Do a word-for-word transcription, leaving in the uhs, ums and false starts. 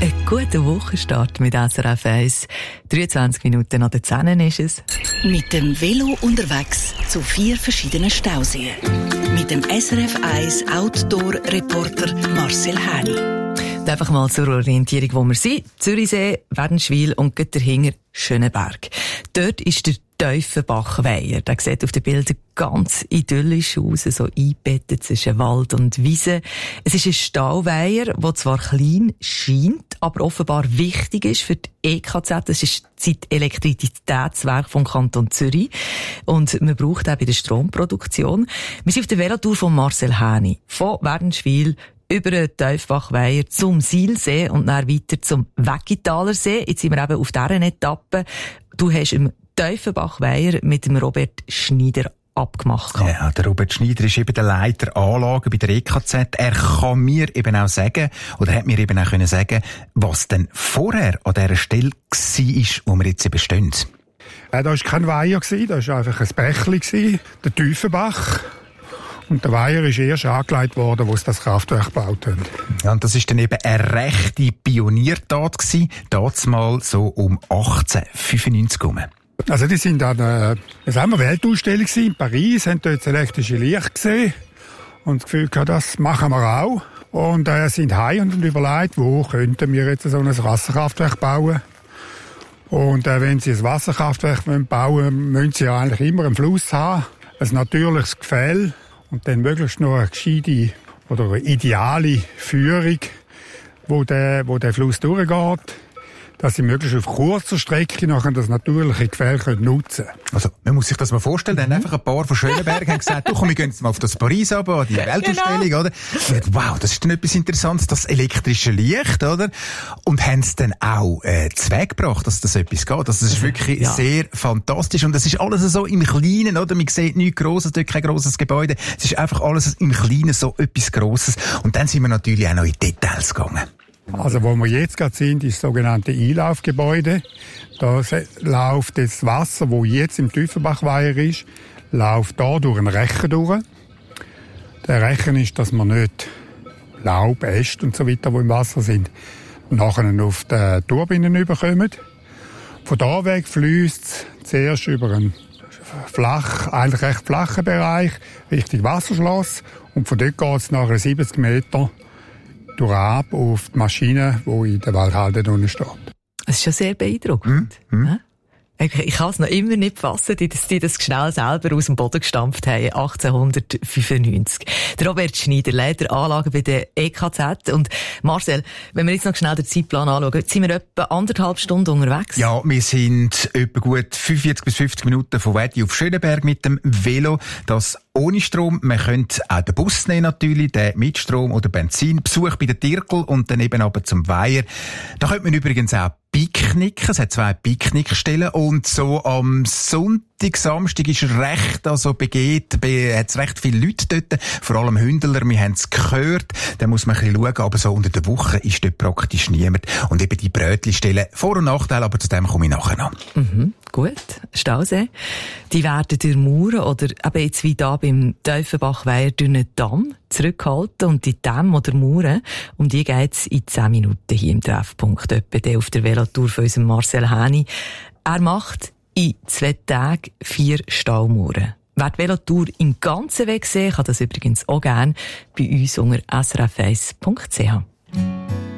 Einen guten Wochenstart mit S R F eins. dreiundzwanzig Minuten nach der zehn ist es. Mit dem Velo unterwegs zu vier verschiedenen Stauseen. Mit dem S R F eins Outdoor-Reporter Marcel Häni. Einfach mal zur Orientierung, wo wir sind. Zürichsee, Wädenswil und dahinter Schöneberg. Dort ist der Tiefenbachweiher. Der sieht auf den Bildern ganz idyllisch aus, so eingebettet zwischen Wald und Wiese. Es ist ein Stauweiher, der zwar klein scheint, aber offenbar wichtig ist für die E K Z. Das ist das Elektrizitätswerk vom Kanton Zürich. Und man braucht auch bei der Stromproduktion. Wir sind auf der Velotour von Marcel Häni. Von Wädenswil über den Tiefenbachweiher zum Sihlsee und dann weiter zum Weggitaler See. Jetzt sind wir eben auf dieser Etappe. Du hast im Tiefenbachweiher mit dem Robert Schneider abgemacht. Ja, der Robert Schneider ist eben der Leiter Anlagen bei der E K Z. Er kann mir eben auch sagen, oder hat mir eben auch können sagen, was denn vorher an dieser Stelle war, wo wir jetzt eben stehen. Ja, da war kein Weiher, da war einfach ein Bächli, der Tiefenbach. Und der Weiher ist erst angelegt worden, wo sie das Kraftwerk gebaut haben. Ja, und das war dann eben eine rechte Pioniertat gewesen, dazumal so um achtzehnhundertfünfundneunzig herum. Also die sind an einer Weltausstellung in Paris, haben dort das elektrische Licht gesehen und das Gefühl gehabt, das machen wir auch. Und äh, sind heim und überlegt, wo könnten wir jetzt so ein Wasserkraftwerk bauen. Und äh, wenn sie ein Wasserkraftwerk bauen wollen, müssen sie ja eigentlich immer einen Fluss haben, ein natürliches Gefälle. Und dann möglichst noch eine gescheite oder eine ideale Führung, wo der, wo der Fluss durchgeht, dass sie möglichst auf kurzer Strecke nachher das natürliche Gefälle nutzen können. Also, man muss sich das mal vorstellen, dann einfach ein paar von Schöneberg haben gesagt, du komm, wir gehen jetzt mal auf das Paris runter, an die Weltausstellung, genau. Oder? Und wow, das ist dann etwas Interessantes, das elektrische Licht, oder? Und haben es dann auch, äh, zu Weg gebracht, dass das etwas geht. Also, das ist wirklich ja. sehr fantastisch. Und das ist alles so im Kleinen, oder? Man sieht nichts Grosses, dort kein grosses Gebäude. Es ist einfach alles im Kleinen so etwas Grosses. Und dann sind wir natürlich auch noch in Details gegangen. Also wo wir jetzt gerade sind, ist das sogenannte Einlaufgebäude. Da läuft das Wasser, das jetzt im Tiefenbachweiher ist, läuft da durch einen Rechen durch. Der Rechen ist, dass man nicht Laub, Äste und so weiter, die im Wasser sind, nachher auf die Turbinen überkommen. Von da weg fließt es zuerst über einen flach, eigentlich recht flachen Bereich Richtung Wasserschloss und von dort geht es nachher siebzig Meter durchab auf die Maschine, die in der Waldhalde unten steht. Das ist schon sehr beeindruckend. Mm, mm. Ich, ich kann es noch immer nicht fassen, dass die das schnell selber aus dem Boden gestampft haben, achtzehnhundertfünfundneunzig. Der Robert Schneider, Leiter Anlagen bei der E K Z. Und Marcel, wenn wir jetzt noch schnell den Zeitplan anschauen, sind wir etwa anderthalb Stunden unterwegs? Ja, wir sind etwa gut fünfundvierzig bis fünfzig Minuten von Wedi auf Schöneberg mit dem Velo. Das ohne Strom. Man könnte auch den Bus nehmen natürlich, den mit Strom oder Benzin. Besuch bei der Tirkel und dann eben aber zum Weiher. Da könnte man übrigens auch picknicken. Es hat zwei Picknickstellen und so am Sonntag, Samstag ist recht, also begeht, be, hat es recht viele Leute dort, vor allem Hündler, wir haben es gehört, da muss man ein bisschen schauen, aber so unter der Woche ist dort praktisch niemand und eben die Brötli-Stellen, Vor- und Nachteil, aber zu dem komme ich nachher noch. Mhm, gut, Stausee, die werden durch Mauern oder eben jetzt wie da beim Tiefenbachweiher durch einen Damm zurückhalten und die Dämme oder Mauern, um die geht's in zehn Minuten hier im Treffpunkt, etwa auf der Velotour von unserem Marcel Häni. Er macht in zwei Tagen vier Staumauern. Wer die Velotour im ganzen Weg sehen, kann das übrigens auch gerne bei uns unter s r f eins punkt c h.